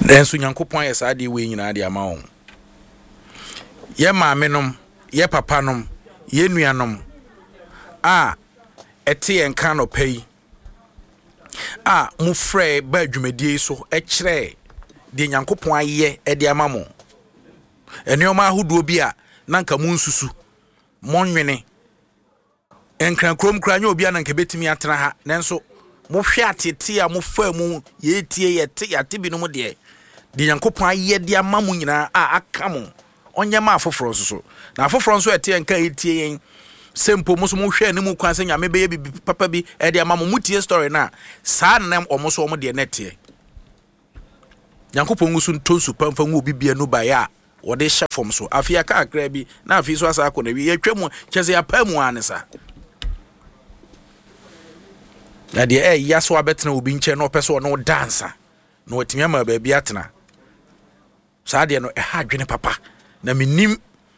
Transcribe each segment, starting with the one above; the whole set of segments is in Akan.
Enso Nyankopon yes ade we nyina ade ama wo. Ye maamenom, ye papanom, ye nuanom ete enka no pay. Mu frɛ ba dwumadie so kyerɛ de Nyankopon ayɛ de ama mo. Enioma ahodo bi a nanka mu nsusu monwene enkran krom kra nya obi a nanka betimi atena ha nanso mo hwe atete a mo fa mu ye tie yate bi no mo de Nyankopon ayɛ de ama mo nyina aka mo onye ma afoforo so na afoforo so ete enka etie yen sempo mo so mo hwe ne mu kwan se nyame be bi papa bi e de ama mo mutie story na saa nam omo so omo de nete Nyankopon ngusu ntonsu pamfa ngu obi bia no ba ya wo de hye fom so afia ka akra bi na afi so asa akọ na wi yetwam kyese ya pamu anesa na de ya so abetena obi nche no peso no dansa no otimi ama ba bi atena saa de no ha dwene papa na menim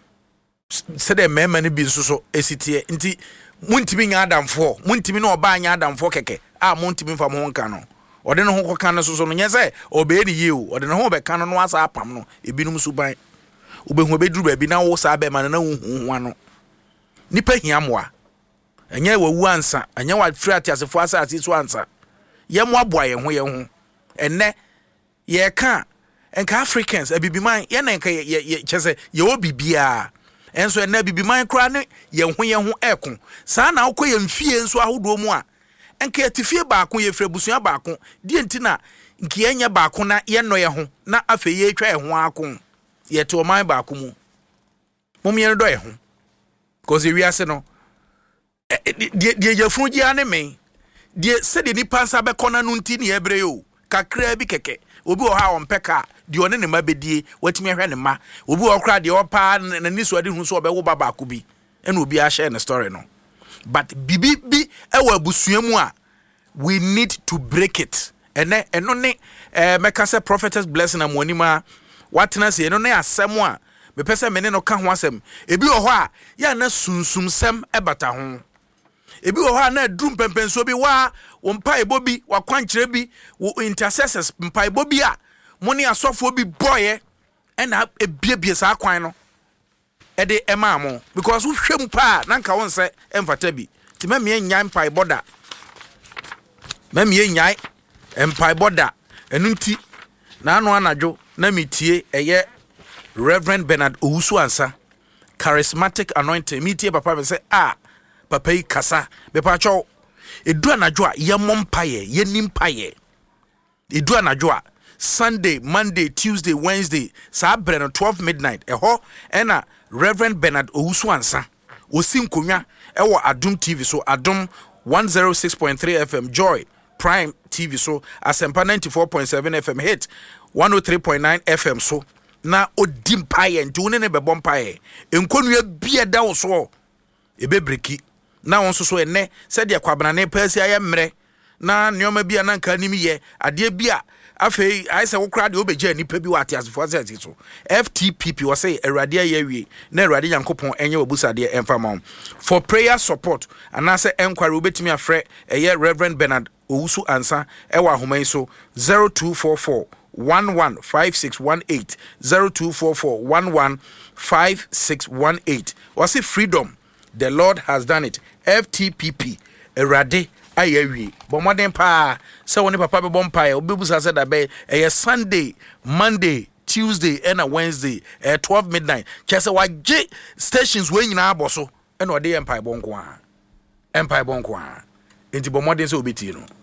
se de mema ne bi so esitie nti muntimi nya adamfo muntimi no oba anya adamfo keke muntimi fa mo nka no ode no ho koka no so no nyese obe ni ye o ode no ho be ka no asa apam no ebinum suban obehu obeduru ba bi na wo sa be ma na hu ano nipa hiamoa anya wawu ansa anya wa frati asefo asa atiso ansa ye mo aboa ye ho enne ye ka enka Africans abibiman ye na enka ye chese ye obibia enso enne abibiman kra ne ye ho ekon saa na akọ ye mfie nso ahodo mu a enka atifie baako ye frabusua baako die ntina nki enya baako na ye no ye ho na afa ye atwa ye ho akon ye to man baako mu mumye do ye ho cause we ase no die jafunu ji ane me die se de nipa nsa be kona no nti ne ebre yo kakra bi keke obi o ha on peka die one ne ma bedie watimi ahwe ne ma obi o kra de opa na ni so de hu so obewo baba ko bi ena obi a share ne story no but bibi bi ewa busua mu a we need to break it eno ne meka se prophetess blessing amonima watena se eno ne asem a me pese me ne no ka ho asem ebi o ho a ya na sunsum sem ebata ho ebi wo ha na drum pempenso bi wa wo mpa ebo bi wa kwankyere bi wo intercessors mpa ebo bi a mo ne asofo bi boye na ebiebie saa kwan no e de ema mo because wo hwem pa na nka won se emfata bi ti ma me nya mpa eboda ma me nya mpa eboda enunti na anu anadwo na metie eye Reverend Bernard Owusu ansa charismatic anointing metie papa be say papa yi kasa be pa cho edu anadwo a ye mompaye ye nimpaye edu anadwo a Sunday, Monday, Tuesday, Wednesday sa bre no 12 midnight eho ena Reverend Bernard Owusu ansa osi nkonwa ewo Adom TV so Adom 106.3 FM Joy Prime TV so Asempa 94.7 FM Hit 103.9 FM so na odimpaye nti ne be bompaye enkonua bia da wo so ebebreki na won so enne se de kwabana ne pasi aye mre na neoma bia na nka nimi ye ade bia afei aise wo kra de obeje nipa bi wate asefo asati so FTPP wo say awrade aye wie na awrade Yankopon enye wabusade emfama for prayer support anase enquiry obetimi afre eye Reverend Bernard Owusu ansa ewa homan so 0244 115618 0244 115618 was it freedom the Lord has done it FTPP erade ayawi bomoden pa se woni papa be bompae obebusa se da be Sunday Monday Tuesday and a Wednesday 12 midnight chese wage stations we nyina aboso ena ode empire bonko a enti bomoden se obeti no